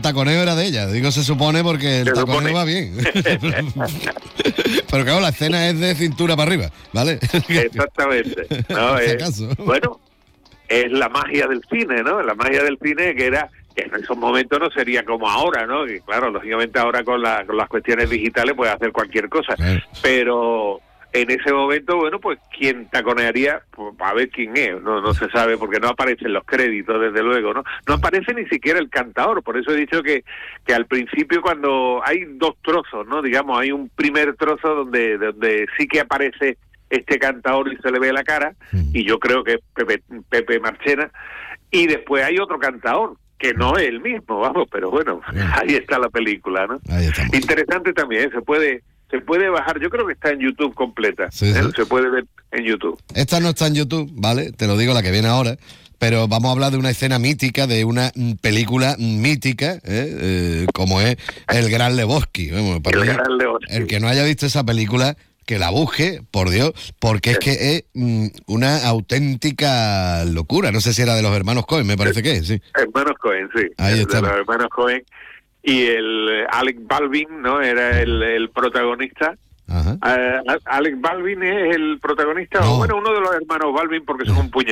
taconeo era de ella. Digo se supone porque el taconeo va bien. Pero claro, la escena es de cintura para arriba, ¿vale? Exactamente. ¿No? Si acaso. Bueno, es la magia del cine, ¿no? La magia del cine que en esos momentos no sería como ahora, ¿no? Y claro, lógicamente ahora con las cuestiones digitales puede hacer cualquier cosa. Claro. Pero en ese momento, bueno, pues quien taconearía, pues, a ver quién es, no se sabe porque no aparecen los créditos, desde luego, ¿no? No aparece ni siquiera el cantador, por eso he dicho que al principio cuando hay dos trozos, ¿no? Digamos, hay un primer trozo donde sí que aparece este cantador y se le ve la cara, y yo creo que es Pepe Marchena, y después hay otro cantador, que no es el mismo, vamos, pero bueno, ahí está la película, ¿no? Ahí estamos. Interesante también, se puede bajar, yo creo que está en YouTube completa, Sí. Se puede ver en YouTube. Esta no está en YouTube, ¿vale? Te lo digo, la que viene ahora. Pero vamos a hablar de una escena mítica, de una película mítica, como es El Gran Lebowski. Vamos, para mí, Gran Lebowski. el que no haya visto esa película, que la busque, por Dios, porque es que es una auténtica locura. No sé si era de los hermanos Coen, me parece que es, sí. Hermanos Coen, sí. Ahí está. De los hermanos Coen. Y el Alec Baldwin, ¿no? Era el protagonista. Ajá. Alec Baldwin es el protagonista, No. o bueno, uno de los hermanos Baldwin, porque son un puñado.